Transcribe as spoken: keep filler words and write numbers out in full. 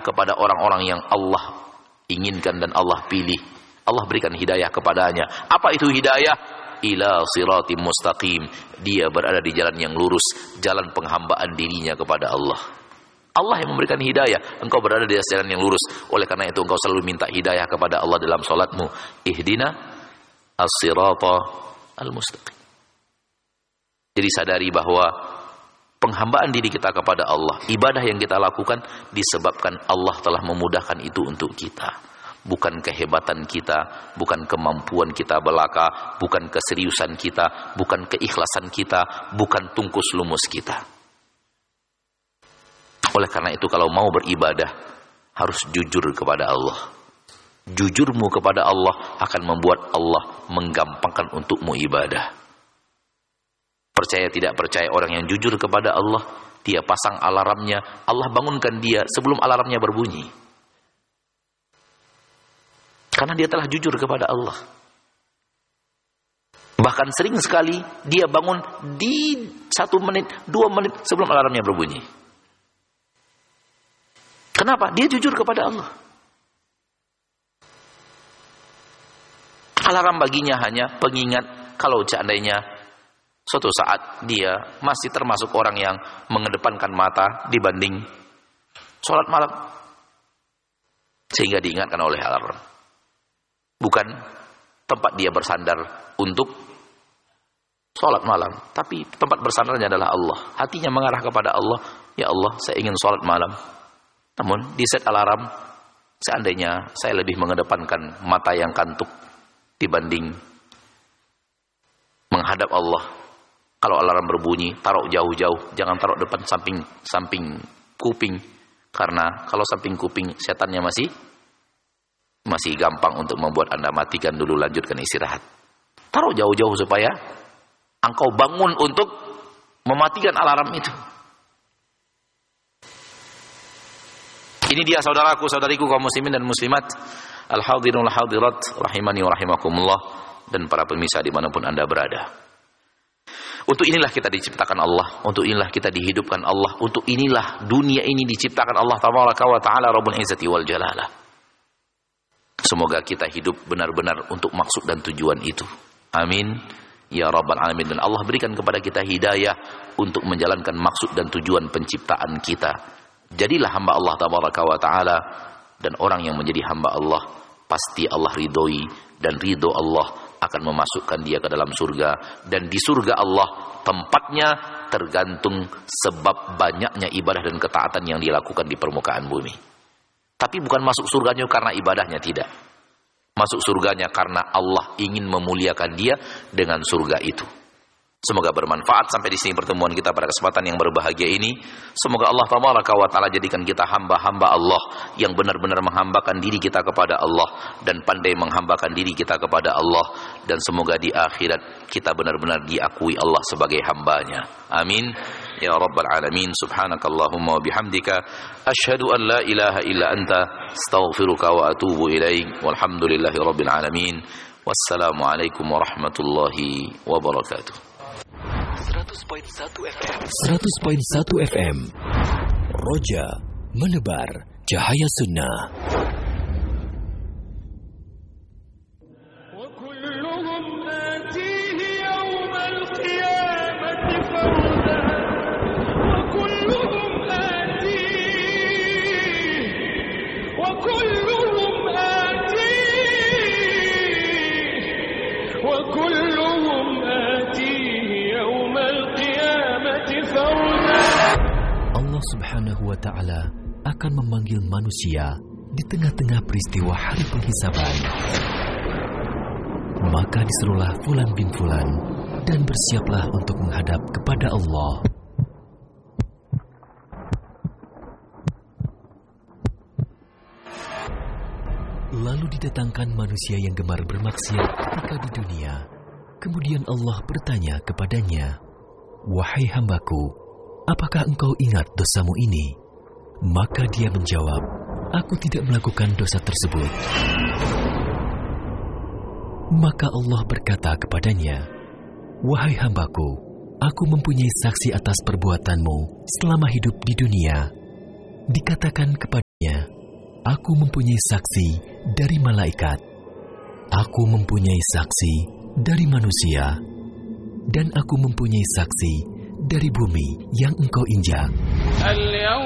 kepada orang-orang yang Allah inginkan dan Allah pilih. Allah berikan hidayah kepadanya. Apa itu hidayah? Ila siratim mustaqim. Dia berada di jalan yang lurus, jalan penghambaan dirinya kepada Allah. Allah yang memberikan hidayah. Engkau berada di jalan yang lurus. Oleh karena itu engkau selalu minta hidayah kepada Allah dalam salatmu. Ihdina as-sirata al-mustaqim. Jadi sadari bahwa penghambaan diri kita kepada Allah, ibadah yang kita lakukan disebabkan Allah telah memudahkan itu untuk kita. Bukan kehebatan kita, bukan kemampuan kita belaka, bukan keseriusan kita, bukan keikhlasan kita, bukan tungkus lumus kita. Oleh karena itu kalau mau beribadah harus jujur kepada Allah. Jujurmu kepada Allah akan membuat Allah menggampangkan untukmu ibadah. Percaya tidak percaya, orang yang jujur kepada Allah, dia pasang alarmnya, Allah bangunkan dia sebelum alarmnya berbunyi. Karena dia telah jujur kepada Allah. Bahkan sering sekali dia bangun di satu menit, dua menit sebelum alarmnya berbunyi. Kenapa? Dia jujur kepada Allah. Alarm baginya hanya pengingat kalau seandainya suatu saat dia masih termasuk orang yang mengedepankan mata dibanding sholat malam. Sehingga diingatkan oleh alarm. Bukan tempat dia bersandar untuk sholat malam. Tapi tempat bersandarnya adalah Allah. Hatinya mengarah kepada Allah. Ya Allah, saya ingin sholat malam. Namun di set alarm, seandainya saya lebih mengedepankan mata yang kantuk dibanding menghadap Allah. Kalau alarm berbunyi, taruh jauh-jauh, jangan taruh depan samping samping kuping, karena kalau samping kuping setannya masih masih gampang untuk membuat Anda matikan dulu, lanjutkan istirahat. Taruh jauh-jauh supaya engkau bangun untuk mematikan alarm itu. Ini dia saudaraku, saudariku kaum muslimin dan muslimat, al-hadirun al-hadirat rahimani wa rahimakumullah, dan para pemirsa dimanapun Anda berada. Untuk inilah kita diciptakan Allah, untuk inilah kita dihidupkan Allah, untuk inilah dunia ini diciptakan Allah tabaraka wa ta'ala rabbul izzati wal jalalah. Semoga kita hidup benar-benar untuk maksud dan tujuan itu. Amin ya rabbal alamin. Dan Allah berikan kepada kita hidayah untuk menjalankan maksud dan tujuan penciptaan kita. Jadilah hamba Allah tabaraka wa ta'ala, dan orang yang menjadi hamba Allah pasti Allah ridhoi, dan ridho Allah akan memasukkan dia ke dalam surga. Dan di surga Allah tempatnya tergantung sebab banyaknya ibadah dan ketaatan yang dilakukan di permukaan bumi. Tapi bukan masuk surganya karena ibadahnya, tidak. Masuk surganya karena Allah ingin memuliakan dia dengan surga itu. Semoga bermanfaat. Sampai di sini pertemuan kita pada kesempatan yang berbahagia ini. Semoga Allah tabaraka wa ta'ala jadikan kita hamba-hamba Allah yang benar-benar menghambakan diri kita kepada Allah dan pandai menghambakan diri kita kepada Allah. Dan semoga di akhirat kita benar-benar diakui Allah sebagai hambanya. Amin ya rabbal alamin. Subhanakallahumma wa bihamdika asyhadu an la ilaha illa anta astaghfiruka wa atubu ilaik. Walhamdulillahi rabbil alamin. Wassalamualaikum warahmatullahi wabarakatuh. seratus koma satu F M seratus koma satu F M Roja menebar cahaya sunnah. Allah Subhanahu wa ta'ala akan memanggil manusia di tengah-tengah peristiwa hari penghisaban. Maka diserulah Fulan bin Fulan dan bersiaplah untuk menghadap kepada Allah. Lalu didatangkan manusia yang gemar bermaksiat ketika di dunia. Kemudian Allah bertanya kepadanya, "Wahai hambaku, apakah engkau ingat dosamu ini?" Maka dia menjawab, "Aku tidak melakukan dosa tersebut." Maka Allah berkata kepadanya, "Wahai hambaku, aku mempunyai saksi atas perbuatanmu selama hidup di dunia." Dikatakan kepadanya, Aku mempunyai saksi dari malaikat. Aku mempunyai saksi dari manusia. Dan aku mempunyai saksi dari bumi yang engkau injak.